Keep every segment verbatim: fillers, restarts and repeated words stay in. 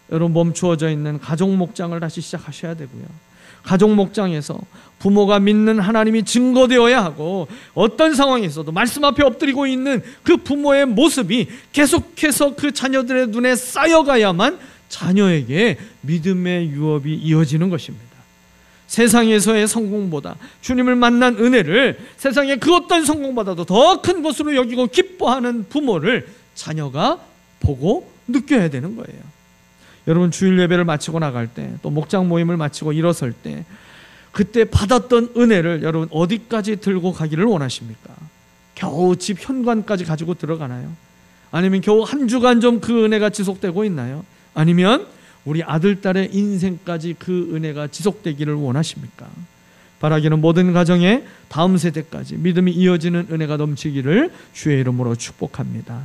여러분 멈추어져 있는 가족 목장을 다시 시작하셔야 되고요. 가족 목장에서 부모가 믿는 하나님이 증거되어야 하고 어떤 상황에서도 말씀 앞에 엎드리고 있는 그 부모의 모습이 계속해서 그 자녀들의 눈에 쌓여가야만 자녀에게 믿음의 유업이 이어지는 것입니다. 세상에서의 성공보다 주님을 만난 은혜를 세상의 그 어떤 성공보다도 더 큰 것으로 여기고 기뻐하는 부모를 자녀가 보고 느껴야 되는 거예요. 여러분 주일 예배를 마치고 나갈 때, 또 목장 모임을 마치고 일어설 때 그때 받았던 은혜를 여러분 어디까지 들고 가기를 원하십니까? 겨우 집 현관까지 가지고 들어가나요? 아니면 겨우 한 주간 좀 그 은혜가 지속되고 있나요? 아니면 우리 아들, 딸의 인생까지 그 은혜가 지속되기를 원하십니까? 바라기는 모든 가정에 다음 세대까지 믿음이 이어지는 은혜가 넘치기를 주의 이름으로 축복합니다.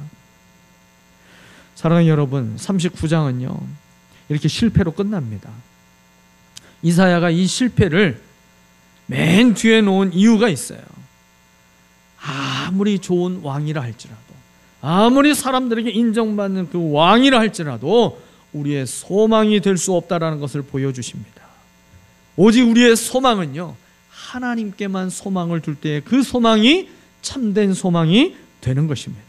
사랑하는 여러분, 삼십구 장은요 이렇게 실패로 끝납니다. 이사야가 이 실패를 맨 뒤에 놓은 이유가 있어요. 아무리 좋은 왕이라 할지라도, 아무리 사람들에게 인정받는 그 왕이라 할지라도 우리의 소망이 될 수 없다라는 것을 보여주십니다. 오직 우리의 소망은요 하나님께만 소망을 둘 때에 그 소망이 참된 소망이 되는 것입니다.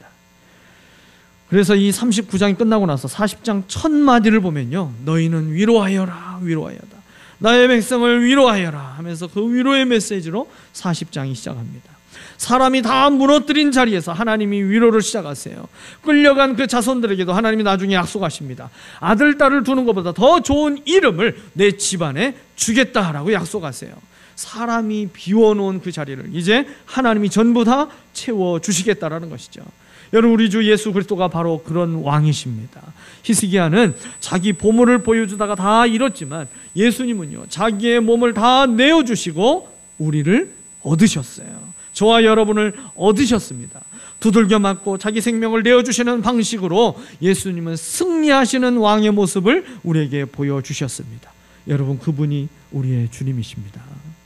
그래서 이 삼십구 장이 끝나고 나서 사십 장 첫 마디를 보면요, 너희는 위로하여라 위로하여라 나의 백성을 위로하여라 하면서 그 위로의 메시지로 사십 장이 시작합니다. 사람이 다 무너뜨린 자리에서 하나님이 위로를 시작하세요. 끌려간 그 자손들에게도 하나님이 나중에 약속하십니다. 아들, 딸을 두는 것보다 더 좋은 이름을 내 집안에 주겠다라고 약속하세요. 사람이 비워놓은 그 자리를 이제 하나님이 전부 다 채워주시겠다라는 것이죠. 여러분, 우리 주 예수 그리스도가 바로 그런 왕이십니다. 히스기야는 자기 보물을 보여주다가 다 잃었지만 예수님은요 자기의 몸을 다 내어주시고 우리를 얻으셨어요. 저와 여러분을 얻으셨습니다. 두들겨 맞고 자기 생명을 내어주시는 방식으로 예수님은 승리하시는 왕의 모습을 우리에게 보여주셨습니다. 여러분, 그분이 우리의 주님이십니다.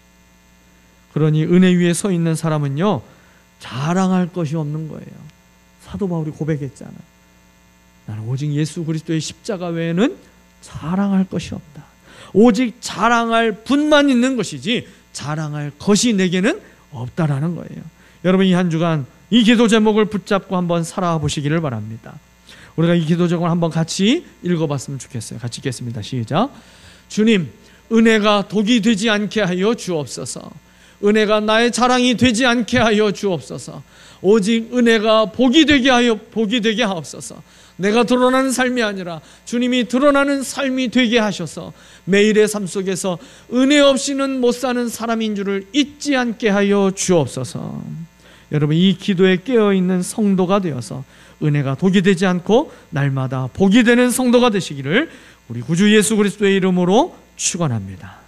그러니 은혜 위에 서 있는 사람은요 자랑할 것이 없는 거예요. 사도 바울이 고백했잖아. 나는 오직 예수 그리스도의 십자가 외에는 자랑할 것이 없다. 오직 자랑할 분만 있는 것이지 자랑할 것이 내게는 없다라는 거예요. 여러분, 이 한 주간 이 기도 제목을 붙잡고 한번 살아보시기를 바랍니다. 우리가 이 기도 제목을 한번 같이 읽어봤으면 좋겠어요. 같이 읽겠습니다. 시작. 주님, 은혜가 독이 되지 않게 하여 주옵소서. 은혜가 나의 자랑이 되지 않게 하여 주옵소서. 오직 은혜가 복이 되게 하여 복이 되게 하옵소서. 내가 드러나는 삶이 아니라 주님이 드러나는 삶이 되게 하셔서 매일의 삶 속에서 은혜 없이는 못 사는 사람인 줄을 잊지 않게 하여 주옵소서. 여러분, 이 기도에 깨어있는 성도가 되어서 은혜가 독이 되지 않고 날마다 복이 되는 성도가 되시기를 우리 구주 예수 그리스도의 이름으로 축원합니다.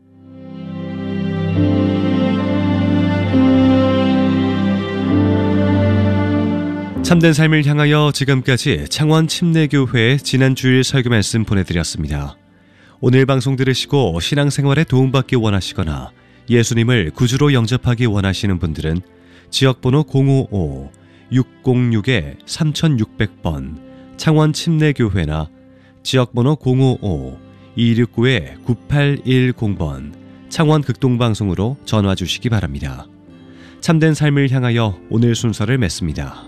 참된 삶을 향하여 지금까지 창원 침례교회 지난 주일 설교 말씀 보내드렸습니다. 오늘 방송 들으시고 신앙생활에 도움받기 원하시거나 예수님을 구주로 영접하기 원하시는 분들은 지역번호 공오오 육공육 삼육공 번 창원 침례교회나 지역번호 공오오 이육구 구팔일공 번 창원 극동방송으로 전화 주시기 바랍니다. 참된 삶을 향하여 오늘 순서를 맺습니다.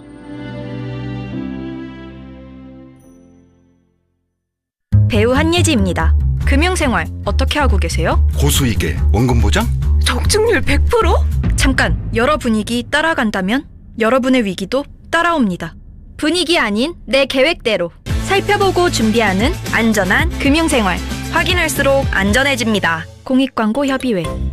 배우 한예지입니다. 금융생활 어떻게 하고 계세요? 고수익에 원금 보장? 적중률 백 퍼센트? 잠깐, 여러 분위기 따라간다면 여러분의 위기도 따라옵니다. 분위기 아닌 내 계획대로 살펴보고 준비하는 안전한 금융생활. 확인할수록 안전해집니다. 공익광고협의회.